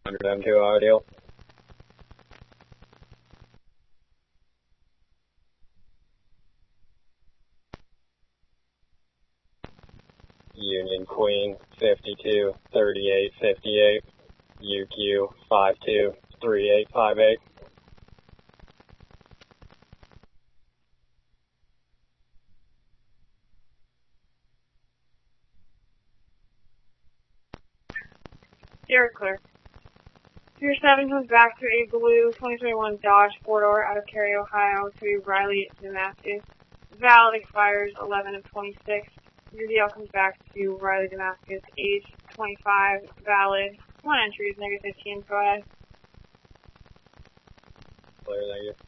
M2 ideal. Union Queen 523858, UQ 523858. You're clear. Pier 7 comes back to a blue 2021 Dodge 4-door out of Cary, Ohio to Riley Damascus. Valid expires 11 of 26. Your DL comes back to Riley Damascus, age 25, valid. One entry is -15. Go ahead. Clear, thank you.